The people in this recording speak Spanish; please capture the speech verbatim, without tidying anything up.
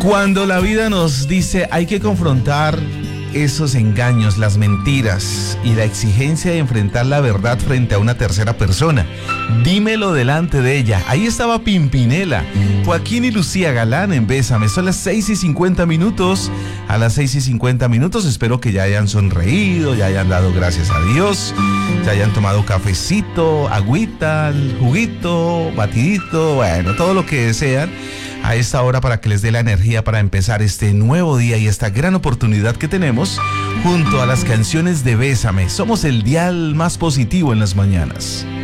Cuando la vida nos dice hay que confrontar esos engaños, las mentiras y la exigencia de enfrentar la verdad frente a una tercera persona, dímelo delante de ella. Ahí estaba Pimpinela, Joaquín y Lucía Galán en Bésame. Son las seis y cincuenta minutos. A las seis y cincuenta minutos espero que ya hayan sonreído, ya hayan dado gracias a Dios, ya hayan tomado cafecito, agüita, juguito, batidito, bueno, todo lo que desean a esta hora para que les dé la energía para empezar este nuevo día y esta gran oportunidad que tenemos junto a las canciones de Bésame. Somos el dial más positivo en las mañanas.